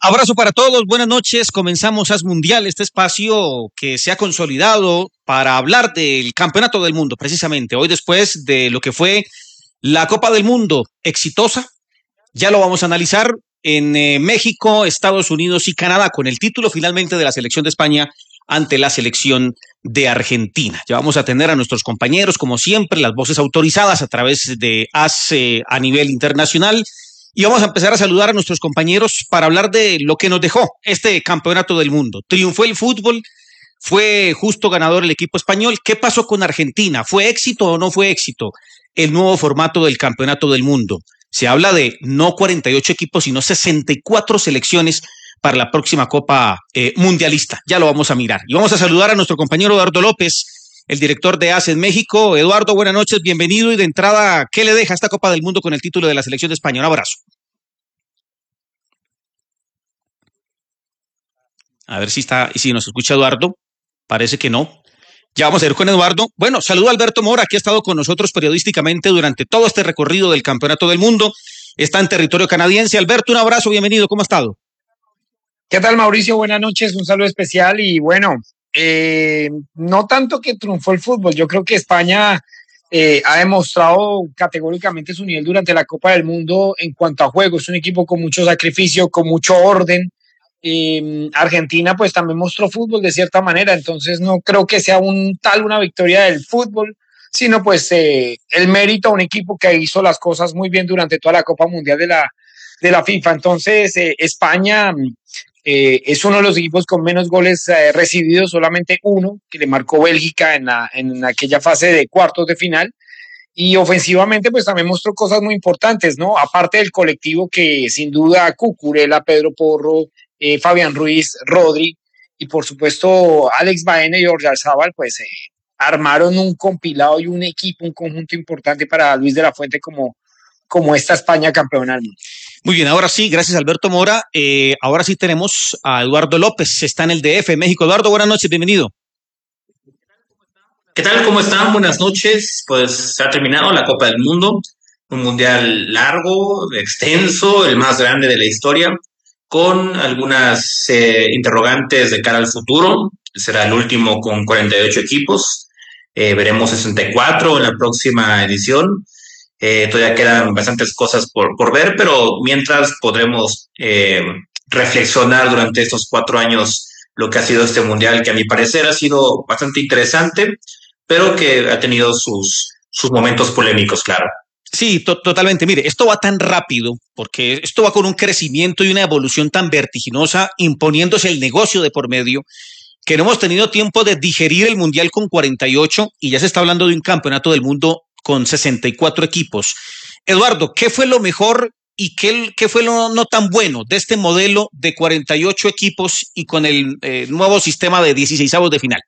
Abrazo para todos, buenas noches. Comenzamos AS Mundial, este espacio que se ha consolidado para hablar del Campeonato del Mundo, precisamente. Hoy, después de lo que fue la Copa del Mundo exitosa, ya lo vamos a analizar en México, Estados Unidos y Canadá, con el título finalmente de la selección de España ante la selección de Argentina. Ya vamos a tener a nuestros compañeros, como siempre, las voces autorizadas a través de AS a nivel internacional. Y vamos a empezar a saludar a nuestros compañeros para hablar de lo que nos dejó este Campeonato del Mundo. Triunfó el fútbol, fue justo ganador el equipo español. ¿Qué pasó con Argentina? ¿Fue éxito o no fue éxito el nuevo formato del Campeonato del Mundo? Se habla de no 48 equipos, sino 64 selecciones para la próxima Copa Mundialista. Ya lo vamos a mirar. Y vamos a saludar a nuestro compañero Eduardo López, el director de AS en México. Eduardo, buenas noches, bienvenido. Y de entrada, ¿qué le deja esta Copa del Mundo con el título de la selección de España? Un abrazo. A ver si nos escucha Eduardo. Parece que no. Ya vamos a ir con Eduardo. Bueno, saludo a Alberto Mora, que ha estado con nosotros periodísticamente durante todo este recorrido del Campeonato del Mundo. Está en territorio canadiense. Alberto, un abrazo, bienvenido. ¿Cómo ha estado? ¿Qué tal, Mauricio? Buenas noches, un saludo especial y bueno, no tanto que triunfó el fútbol, yo creo que España ha demostrado categóricamente su nivel durante la Copa del Mundo en cuanto a juego. Es un equipo con mucho sacrificio, con mucho orden. Argentina pues también mostró fútbol de cierta manera, entonces no creo que sea una victoria del fútbol, sino pues el mérito a un equipo que hizo las cosas muy bien durante toda la Copa Mundial de la FIFA. Entonces España es uno de los equipos con menos goles recibidos, solamente uno, que le marcó Bélgica en aquella fase de cuartos de final. Y ofensivamente, pues también mostró cosas muy importantes, ¿no? Aparte del colectivo que sin duda Cucurella, Pedro Porro, Fabián Ruiz, Rodri y por supuesto Alex Baena y Oyarzabal, pues armaron un compilado y un equipo, un conjunto importante para Luis de la Fuente como esta España campeona del mundo. Muy bien, ahora sí, gracias Alberto Mora. Ahora sí tenemos a Eduardo López, está en el DF, México. Eduardo, buenas noches, bienvenido. ¿Qué tal? ¿Cómo están? Buenas noches. Pues se ha terminado la Copa del Mundo, un mundial largo, extenso, el más grande de la historia, con algunas interrogantes de cara al futuro. Será el último con 48 equipos. Veremos 64 en la próxima edición. Todavía quedan bastantes cosas por ver, pero mientras podremos reflexionar durante estos 4 años lo que ha sido este mundial, que a mi parecer ha sido bastante interesante, pero que ha tenido sus momentos polémicos, claro. Sí, totalmente. Mire, esto va tan rápido, porque esto va con un crecimiento y una evolución tan vertiginosa, imponiéndose el negocio de por medio, que no hemos tenido tiempo de digerir el Mundial con 48 y ya se está hablando de un campeonato del mundo con 64 equipos. Eduardo, ¿qué fue lo mejor y qué fue lo no tan bueno de este modelo de 48 equipos y con el nuevo sistema de 16avos de final?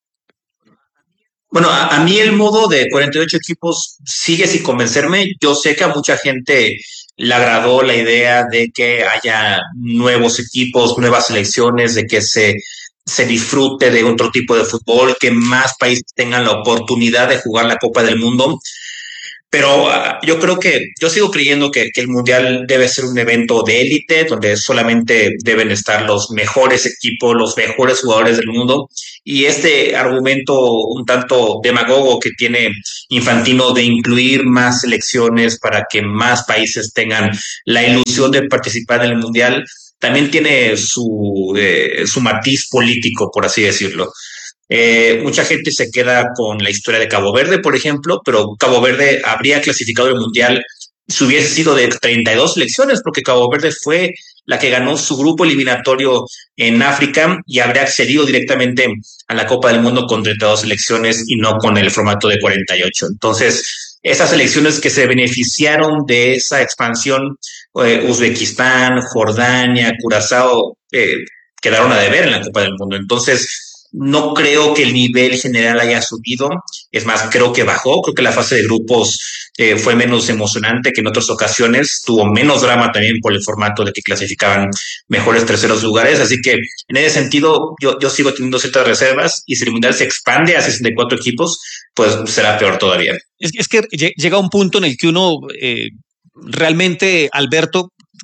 Bueno, a mí el modo de 48 equipos sigue sin convencerme. Yo sé que a mucha gente le agradó la idea de que haya nuevos equipos, nuevas selecciones, de que se disfrute de otro tipo de fútbol, que más países tengan la oportunidad de jugar la Copa del Mundo. Pero yo sigo creyendo que el Mundial debe ser un evento de élite, donde solamente deben estar los mejores equipos, los mejores jugadores del mundo. Y este argumento un tanto demagogo que tiene Infantino de incluir más selecciones para que más países tengan la ilusión de participar en el Mundial, también tiene su matiz político, por así decirlo. Mucha gente se queda con la historia de Cabo Verde, por ejemplo, pero Cabo Verde habría clasificado el Mundial si hubiese sido de 32 selecciones, porque Cabo Verde fue la que ganó su grupo eliminatorio en África y habría accedido directamente a la Copa del Mundo con 32 selecciones y no con el formato de 48. Entonces, esas selecciones que se beneficiaron de esa expansión, Uzbekistán, Jordania, Curazao, quedaron a deber en la Copa del Mundo. Entonces, no creo que el nivel general haya subido, es más, creo que bajó, creo que la fase de grupos fue menos emocionante que en otras ocasiones, tuvo menos drama también por el formato de que clasificaban mejores terceros lugares, así que en ese sentido yo sigo teniendo ciertas reservas y si el Mundial se expande a 64 equipos, pues será peor todavía. Es que llega un punto en el que uno realmente, Alberto,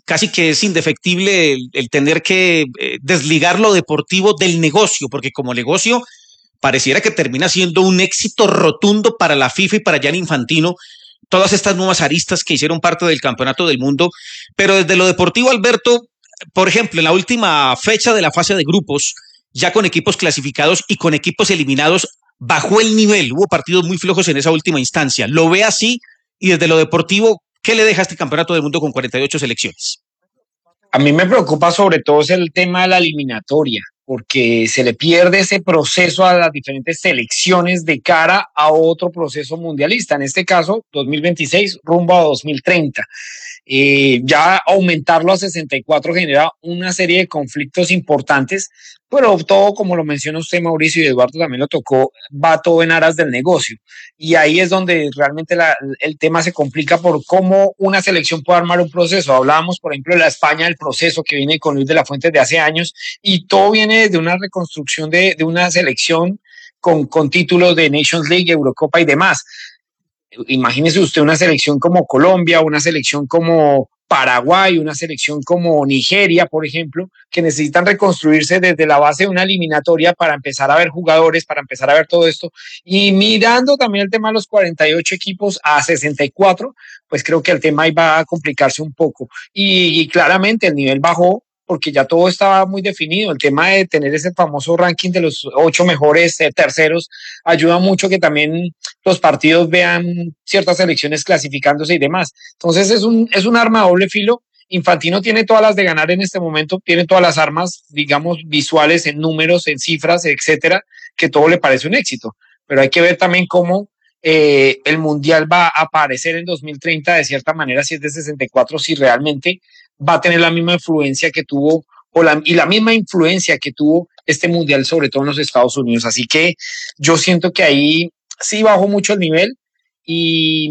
casi que es indefectible el tener que desligar lo deportivo del negocio, porque como negocio pareciera que termina siendo un éxito rotundo para la FIFA y para Gianni Infantino, todas estas nuevas aristas que hicieron parte del Campeonato del Mundo, pero desde lo deportivo, Alberto, por ejemplo, en la última fecha de la fase de grupos, ya con equipos clasificados y con equipos eliminados, bajó el nivel, hubo partidos muy flojos en esa última instancia. ¿Lo ve así? Y desde lo deportivo, ¿qué le deja este Campeonato del Mundo con 48 selecciones? A mí me preocupa sobre todo es el tema de la eliminatoria, porque se le pierde ese proceso a las diferentes selecciones de cara a otro proceso mundialista, en este caso 2026 rumbo a 2030. Ya aumentarlo a 64 genera una serie de conflictos importantes, pero todo, como lo menciona usted, Mauricio, y Eduardo también lo tocó, va todo en aras del negocio. Y ahí es donde realmente el tema se complica por cómo una selección puede armar un proceso. Hablábamos, por ejemplo, de la España, el proceso que viene con Luis de la Fuente de hace años, y todo viene de una reconstrucción de una selección con títulos de Nations League, Eurocopa y demás. Imagínese usted una selección como Colombia, una selección como Paraguay, una selección como Nigeria, por ejemplo, que necesitan reconstruirse desde la base de una eliminatoria para empezar a ver jugadores, para empezar a ver todo esto. Y mirando también el tema de los 48 equipos a 64, pues creo que el tema ahí va a complicarse un poco. Y claramente el nivel bajó porque ya todo estaba muy definido. El tema de tener ese famoso ranking de los 8 mejores terceros ayuda mucho que también los partidos vean ciertas selecciones clasificándose y demás. Entonces es un arma a doble filo. Infantino tiene todas las de ganar en este momento, tiene todas las armas, digamos, visuales, en números, en cifras, etcétera, que todo le parece un éxito. Pero hay que ver también cómo el Mundial va a aparecer en 2030 de cierta manera, si es de 64, si realmente va a tener la misma influencia que tuvo y la misma influencia que tuvo este Mundial, sobre todo en los Estados Unidos. Así que yo siento que ahí sí bajó mucho el nivel y,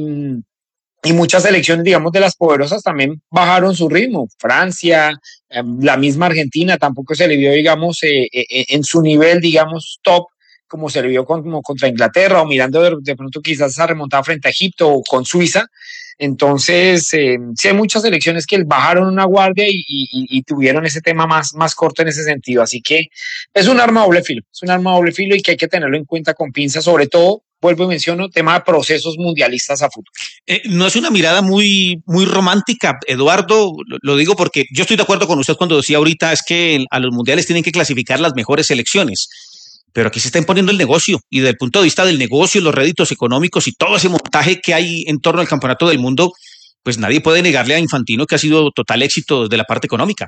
y muchas selecciones, digamos, de las poderosas también bajaron su ritmo. Francia, la misma Argentina tampoco se le vio, digamos, en su nivel, digamos, top, como se le vio como contra Inglaterra o mirando de pronto quizás esa remontada frente a Egipto o con Suiza. Entonces, sí hay muchas selecciones que bajaron una guardia y tuvieron ese tema más corto en ese sentido. Así que es un arma doble filo, es un arma doble filo y que hay que tenerlo en cuenta con pinzas, sobre todo, vuelvo y menciono, tema de procesos mundialistas a futuro. No es una mirada muy romántica, Eduardo, lo digo porque yo estoy de acuerdo con usted cuando decía ahorita es que a los mundiales tienen que clasificar las mejores selecciones. Pero aquí se está imponiendo el negocio y desde el punto de vista del negocio, los réditos económicos y todo ese montaje que hay en torno al Campeonato del Mundo, pues nadie puede negarle a Infantino que ha sido total éxito desde la parte económica.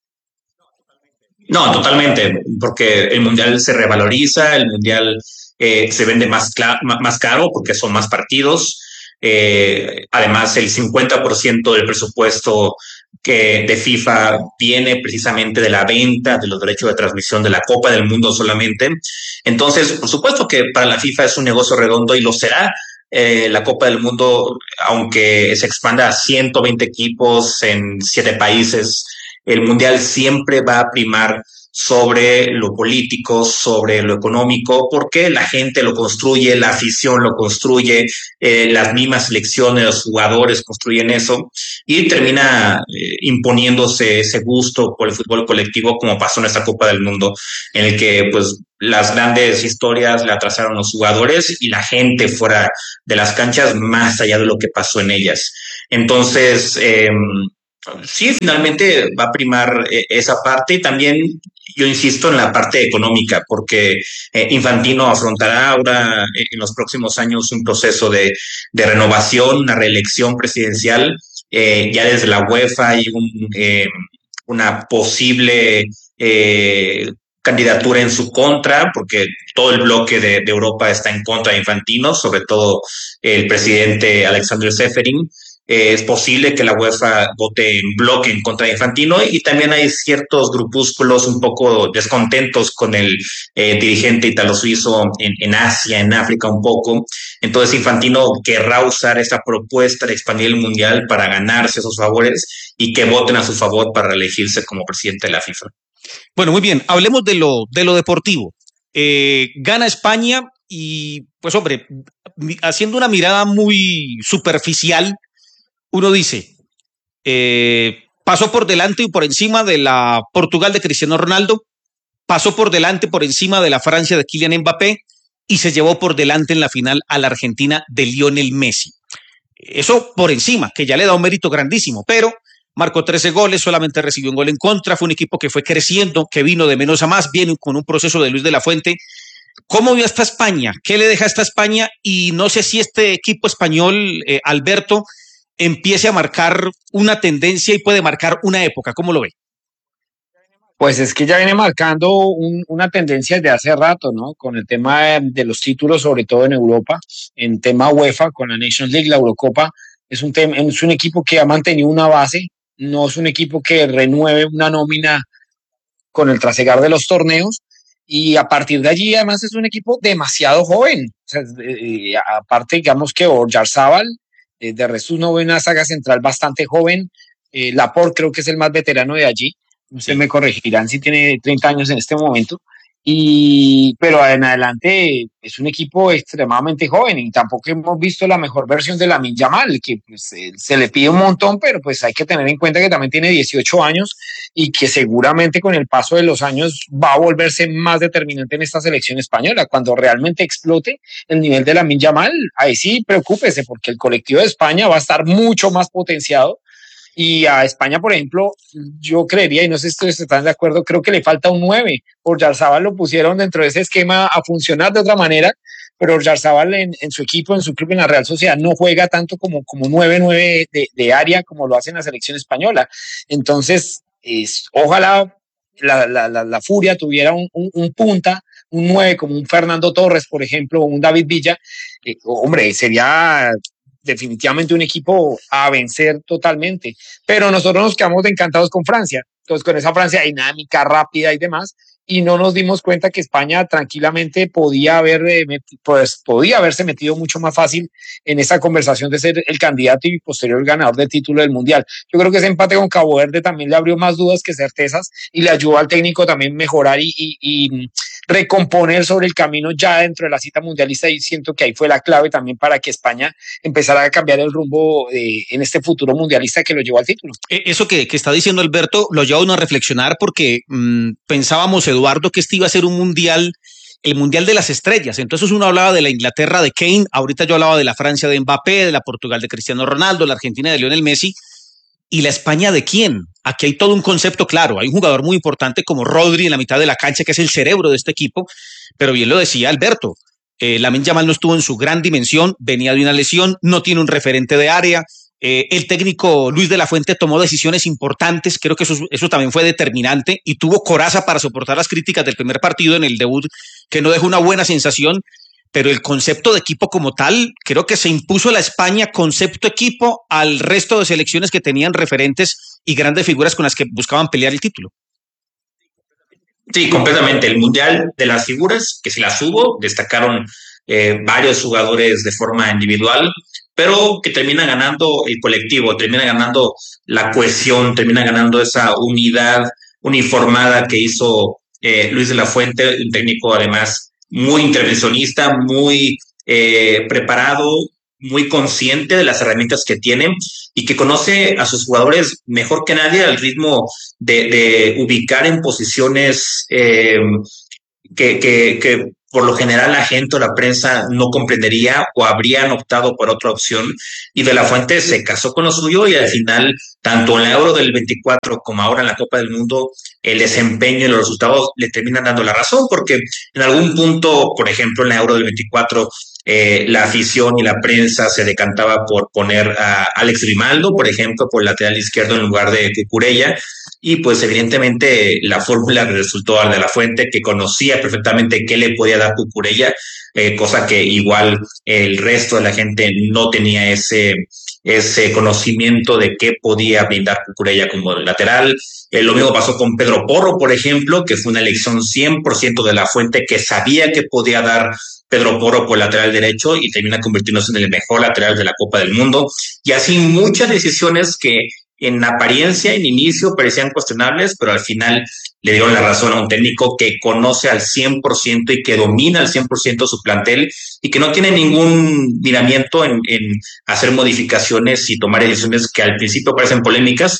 No, totalmente, porque el mundial se revaloriza, el mundial se vende más caro porque son más partidos. Además, el 50% del presupuesto de FIFA viene precisamente de la venta de los derechos de transmisión de la Copa del Mundo solamente. Entonces, por supuesto que para la FIFA es un negocio redondo y lo será. La Copa del Mundo, aunque se expanda a 120 equipos en 7 países, el mundial siempre va a primar sobre lo político, sobre lo económico, porque la gente lo construye, la afición lo construye, las mismas selecciones, los jugadores construyen eso y termina imponiéndose ese gusto por el fútbol colectivo como pasó en esta Copa del Mundo, en el que pues las grandes historias la trazaron los jugadores y la gente fuera de las canchas más allá de lo que pasó en ellas. Entonces, sí, finalmente va a primar esa parte y también yo insisto en la parte económica, porque Infantino afrontará ahora en los próximos años un proceso de renovación, una reelección presidencial. Ya desde la UEFA hay una posible candidatura en su contra, porque todo el bloque de Europa está en contra de Infantino, sobre todo el presidente Alexander Seferin. Es posible que la UEFA vote en bloque en contra de Infantino y también hay ciertos grupúsculos un poco descontentos con el dirigente italo-suizo en Asia, en África un poco. Entonces Infantino querrá usar esa propuesta de expandir el mundial para ganarse esos favores y que voten a su favor para reelegirse como presidente de la FIFA. Bueno, muy bien, hablemos de lo deportivo. Gana España y, pues hombre, haciendo una mirada muy superficial, uno dice, pasó por delante y por encima de la Portugal de Cristiano Ronaldo, pasó por delante, por encima de la Francia de Kylian Mbappé y se llevó por delante en la final a la Argentina de Lionel Messi. Eso por encima, que ya le da un mérito grandísimo, pero marcó 13 goles, solamente recibió un gol en contra, fue un equipo que fue creciendo, que vino de menos a más, viene con un proceso de Luis de la Fuente. ¿Cómo vio esta España? ¿Qué le deja a esta España? Y no sé si este equipo español, Alberto, empiece a marcar una tendencia y puede marcar una época. ¿Cómo lo ve? Pues es que ya viene marcando una tendencia desde hace rato, ¿no? Con el tema de los títulos, sobre todo en Europa, en tema UEFA, con la Nations League, la Eurocopa, es un equipo que ha mantenido una base, no es un equipo que renueve una nómina con el trasegar de los torneos, y a partir de allí además es un equipo demasiado joven. O sea, aparte, digamos que Oyarzabal, de resto no ve una saga central bastante joven. Laporte creo que es el más veterano de allí. Ustedes me corregirán si tiene 30 años en este momento. Pero en adelante es un equipo extremadamente joven y tampoco hemos visto la mejor versión de Lamine Yamal, que pues, se le pide un montón, pero pues hay que tener en cuenta que también tiene 18 años y que seguramente con el paso de los años va a volverse más determinante en esta selección española. Cuando realmente explote el nivel de Lamine Yamal, ahí sí preocúpese, porque el colectivo de España va a estar mucho más potenciado. Y a España, por ejemplo, yo creería, y no sé si ustedes están de acuerdo, creo que le falta un 9. Oyarzabal lo pusieron dentro de ese esquema a funcionar de otra manera, pero Oyarzabal en su equipo, en su club, en la Real Sociedad, no juega tanto como 9-9 de área como lo hace en la selección española. Entonces, ojalá la Furia tuviera un punta, un 9 como un Fernando Torres, por ejemplo, o un David Villa. Hombre, sería definitivamente un equipo a vencer totalmente, pero nosotros nos quedamos encantados con Francia, entonces con esa Francia dinámica, rápida y demás, y no nos dimos cuenta que España tranquilamente podía haberse metido mucho más fácil en esa conversación de ser el candidato y posterior ganador del título del Mundial. Yo creo que ese empate con Cabo Verde también le abrió más dudas que certezas y le ayudó al técnico también mejorar y recomponer sobre el camino ya dentro de la cita mundialista, y siento que ahí fue la clave también para que España empezara a cambiar el rumbo en este futuro mundialista que lo llevó al título. Eso que está diciendo Alberto lo lleva a uno a reflexionar porque pensábamos, Eduardo, que este iba a ser un mundial, el mundial de las estrellas. Entonces uno hablaba de la Inglaterra de Kane, ahorita yo hablaba de la Francia de Mbappé, de la Portugal de Cristiano Ronaldo, la Argentina de Lionel Messi. ¿Y la España de quién? Aquí hay todo un concepto claro. Hay un jugador muy importante como Rodri en la mitad de la cancha, que es el cerebro de este equipo, pero bien lo decía Alberto, Lamine Yamal no estuvo en su gran dimensión, venía de una lesión, no tiene un referente de área. El técnico Luis de la Fuente tomó decisiones importantes, creo que eso también fue determinante y tuvo coraza para soportar las críticas del primer partido en el debut, que no dejó una buena sensación. Pero el concepto de equipo como tal, creo que se impuso la España concepto equipo al resto de selecciones que tenían referentes y grandes figuras con las que buscaban pelear el título. Sí, completamente. El Mundial de las figuras, que se las hubo, destacaron varios jugadores de forma individual, pero que termina ganando el colectivo, termina ganando la cohesión, termina ganando esa unidad uniformada que hizo Luis de la Fuente, un técnico además muy intervencionista, muy preparado, muy consciente de las herramientas que tiene y que conoce a sus jugadores mejor que nadie al ritmo de ubicar en posiciones que por lo general la gente o la prensa no comprendería o habrían optado por otra opción. Y De la Fuente se casó con lo suyo y al final, tanto en la Euro del 24 como ahora en la Copa del Mundo, el desempeño y los resultados le terminan dando la razón, porque en algún punto, por ejemplo, en la Euro del 24, la afición y la prensa se decantaba por poner a Alex Grimaldo, por ejemplo, por el lateral izquierdo en lugar de Cucurella, y pues evidentemente la fórmula resultó al De la Fuente, que conocía perfectamente qué le podía dar Cucurella, cosa que igual el resto de la gente no tenía ese conocimiento de qué podía brindar Cucurella como lateral. Lo mismo pasó con Pedro Porro, por ejemplo, que fue una elección 100% de la Fuente, que sabía que podía dar Pedro Porro por lateral derecho y termina convirtiéndose en el mejor lateral de la Copa del Mundo. Y así muchas decisiones que en apariencia, en inicio, parecían cuestionables, pero al final le dieron la razón a un técnico que conoce al 100% y que domina al 100% su plantel y que no tiene ningún miramiento en hacer modificaciones y tomar decisiones que al principio parecen polémicas,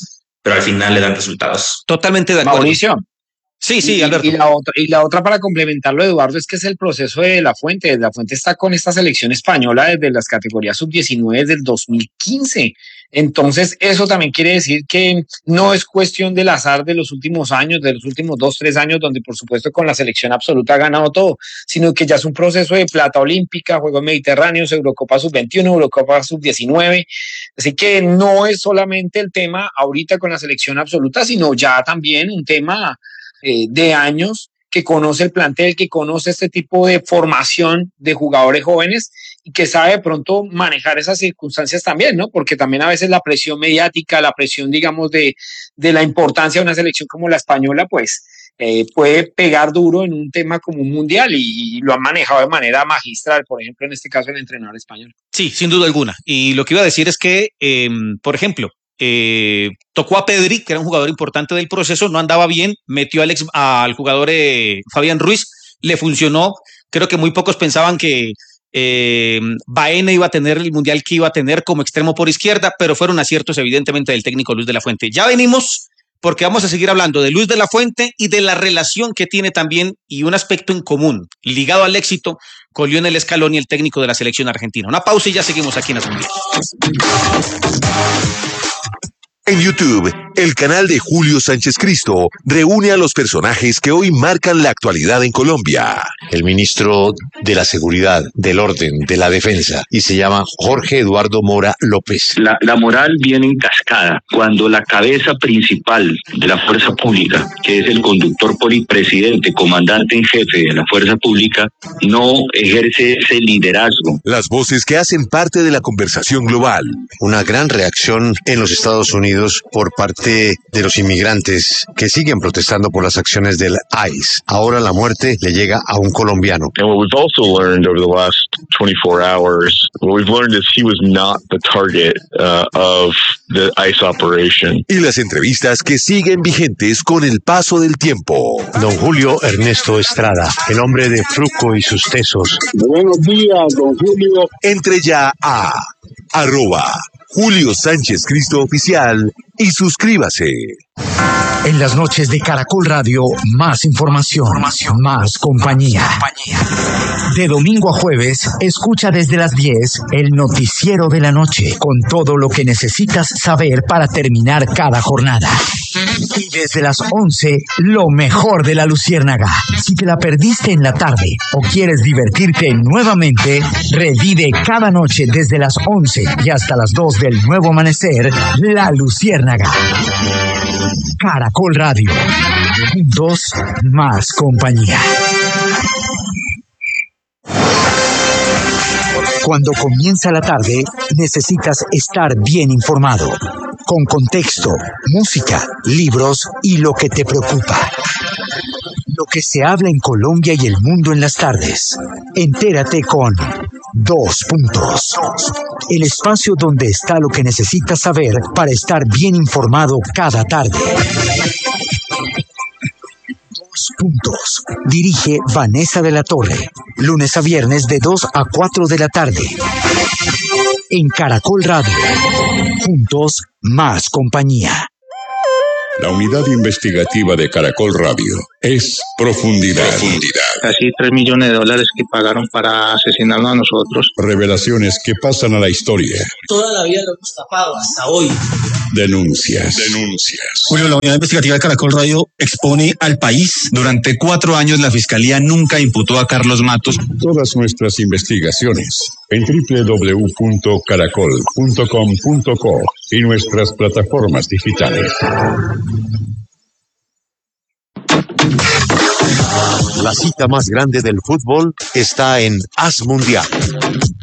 pero al final le dan resultados. Totalmente de acuerdo. Mauricio. Sí, Alberto. Y la otra para complementarlo, Eduardo, es que es el proceso de La Fuente. De La Fuente está con esta selección española desde las categorías sub-19 del 2015. Entonces, eso también quiere decir que no es cuestión del azar de los últimos años, de los últimos 2, 3 años, donde por supuesto con la selección absoluta ha ganado todo, sino que ya es un proceso de plata olímpica, Juegos Mediterráneos, Eurocopa sub-21, Eurocopa sub-19. Así que no es solamente el tema ahorita con la selección absoluta, sino ya también un tema de años, que conoce el plantel, que conoce este tipo de formación de jugadores jóvenes y que sabe de pronto manejar esas circunstancias también, ¿no? Porque también a veces la presión mediática, la presión, digamos, de la importancia de una selección como la española, pues puede pegar duro en un tema como un mundial y lo han manejado de manera magistral, por ejemplo, en este caso el entrenador español. Sí, sin duda alguna. Y lo que iba a decir es que, por ejemplo, tocó a Pedri, que era un jugador importante del proceso, no andaba bien, metió al jugador Fabián Ruiz, le funcionó. Creo que muy pocos pensaban que Baena iba a tener el mundial que iba a tener como extremo por izquierda, pero fueron aciertos evidentemente del técnico Luis de la Fuente. Ya venimos porque vamos a seguir hablando de Luis de la Fuente y de la relación que tiene también y un aspecto en común ligado al éxito con Lionel Scaloni, el técnico de la selección argentina. Una pausa y ya seguimos aquí en Haz Mundial. En YouTube, el canal de Julio Sánchez Cristo reúne a los personajes que hoy marcan la actualidad en Colombia. El ministro de la Seguridad, del Orden, de la Defensa, y se llama Jorge Eduardo Mora López. La moral viene en cascada cuando la cabeza principal de la fuerza pública, que es el conductor presidente, comandante en jefe de la fuerza pública, no ejerce ese liderazgo. Las voces que hacen parte de la conversación global. Una gran reacción en los Estados Unidos por parte de los inmigrantes que siguen protestando por las acciones del ICE. Ahora la muerte le llega a un colombiano. And what we've also learned over the last 24 hours, what we've learned is he was not the target of the ICE operation. Y las entrevistas que siguen vigentes con el paso del tiempo. Don Julio Ernesto Estrada, el hombre de Fruco y sus tesos. Buenos días, don Julio. Entre ya a @Julio Sánchez Cristo Oficial y suscríbase. En las noches de Caracol Radio, más información, más compañía. De domingo a jueves, escucha desde las 10 el noticiero de la noche, con todo lo que necesitas saber para terminar cada jornada. Y desde las 11, lo mejor de la Luciérnaga. Si te la perdiste en la tarde o quieres divertirte nuevamente, revive cada noche desde las 11 y hasta las 2 del nuevo amanecer, La Luciérnaga. Caracol Radio. Juntos, más compañía. Cuando comienza la tarde, necesitas estar bien informado, con contexto, música, libros y lo que te preocupa. Lo que se habla en Colombia y el mundo en las tardes. Entérate con 2 Puntos. El espacio donde está lo que necesitas saber para estar bien informado cada tarde. 2 Puntos. Dirige Vanessa de la Torre. Lunes a viernes de 2 a 4 de la tarde. En Caracol Radio. Juntos, más compañía. La unidad investigativa de Caracol Radio es Profundidad. Casi $3 millones que pagaron para asesinarnos a nosotros. Revelaciones que pasan a la historia. Toda la vida lo hemos tapado hasta hoy. Denuncias. Julio, la unidad investigativa de Caracol Radio expone al país. Durante 4 años la Fiscalía nunca imputó a Carlos Matos. Todas nuestras investigaciones en www.caracol.com.co y nuestras plataformas digitales. La cita más grande del fútbol está en Haz Mundial.